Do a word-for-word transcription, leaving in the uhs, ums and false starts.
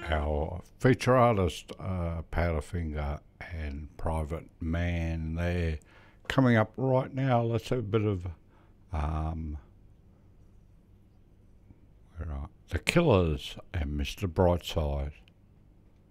our feature artist, uh, Powderfinger and Private Man. They're coming up right now. Let's have a bit of um, where are The Killers and Mister Brightside.